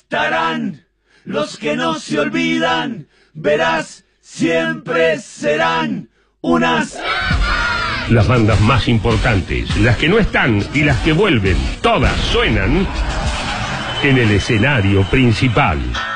estarán los que no se olvidan, verás, siempre serán unas... Las bandas más importantes, las que no están y las que vuelven, todas suenan en el escenario principal.